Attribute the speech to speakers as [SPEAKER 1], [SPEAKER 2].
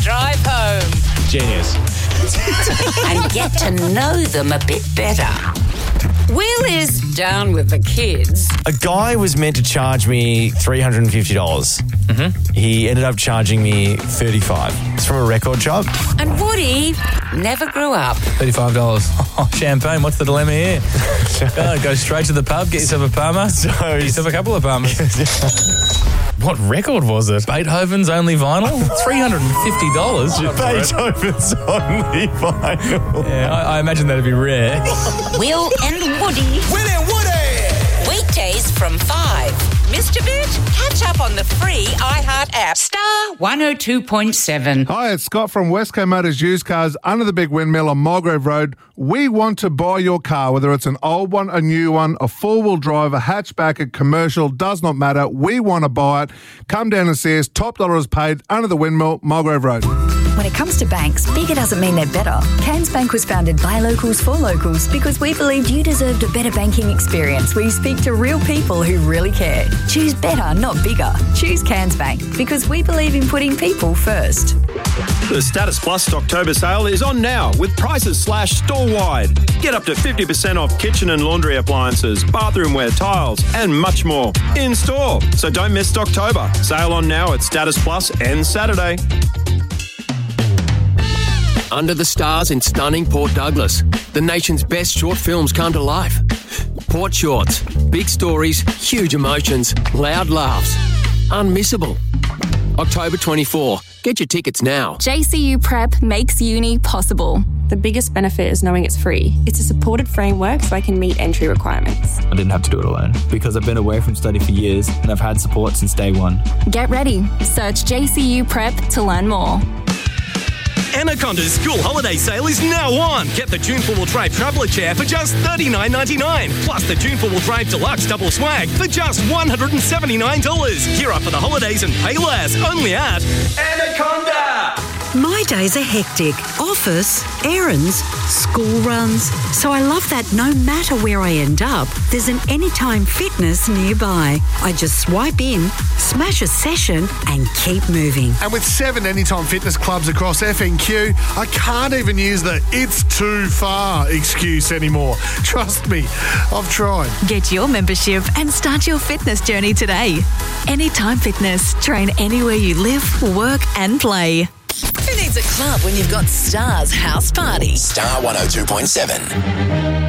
[SPEAKER 1] drive home.
[SPEAKER 2] Genius.
[SPEAKER 1] And get to know them a bit better. Will is down with the kids.
[SPEAKER 2] A guy was meant to charge me $350. Mm-hmm. He ended up charging me $35. It's from a record shop.
[SPEAKER 1] And Woody never grew up.
[SPEAKER 3] $35. Oh, champagne. What's the dilemma here? Go straight to the pub, get yourself a Palmer. Get yourself a couple of Palmers.
[SPEAKER 2] What record was it?
[SPEAKER 3] Beethoven's Only Vinyl? $350.
[SPEAKER 2] Beethoven's Only Vinyl.
[SPEAKER 3] Yeah, I imagine that'd be rare.
[SPEAKER 1] Will and Woody.
[SPEAKER 4] Will and Woody!
[SPEAKER 1] Weekdays from 5. Missed a bit? Catch up on the free iHeart app. Star 102.7.
[SPEAKER 5] Hi, it's Scott from Westco Motors Used Cars under the big windmill on Mulgrave Road. We want to buy your car, whether it's an old one, a new one, a four-wheel drive, a hatchback, a commercial, does not matter. We want to buy it. Come down and see us. Top dollar is paid under the windmill, Mulgrave Road.
[SPEAKER 6] When it comes to banks, bigger doesn't mean they're better. Cairns Bank was founded by locals for locals because we believed you deserved a better banking experience where you speak to real people who really care. Choose better, not bigger. Choose Cairns Bank because we believe in putting people first.
[SPEAKER 7] The Status Plus October sale is on now with prices slashed store-wide. Get up to 50% off kitchen and laundry appliances, bathroomware, tiles and much more in store. So don't miss October. Sale on now at Status Plus ends Saturday.
[SPEAKER 8] Under the stars in stunning Port Douglas, the nation's best short films come to life. Port Shorts, big stories, huge emotions, loud laughs, unmissable. October 24. Get your tickets now.
[SPEAKER 9] JCU Prep makes uni possible.
[SPEAKER 10] The biggest benefit is knowing it's free. It's a supported framework so I can meet entry requirements.
[SPEAKER 11] I didn't have to do it alone because I've been away from study for years and I've had support since day one.
[SPEAKER 9] Get ready. Search JCU Prep to learn more.
[SPEAKER 12] Anaconda's school holiday sale is now on. Get the June 4-wheel drive traveller chair for just $39.99. Plus the June 4-wheel drive deluxe double swag for just $179. Gear up for the holidays and pay less. Only at Anaconda.
[SPEAKER 13] My days are hectic. Office, errands, school runs. So I love that no matter where I end up, there's an Anytime Fitness nearby. I just swipe in, smash a session and keep moving.
[SPEAKER 14] And with 7 Anytime Fitness clubs across FNQ, I can't even use the "it's too far" excuse anymore. Trust me, I've tried.
[SPEAKER 15] Get your membership and start your fitness journey today. Anytime Fitness. Train anywhere you live, work and play.
[SPEAKER 16] Who needs a club when you've got Star's House Party?
[SPEAKER 4] Star 102.7.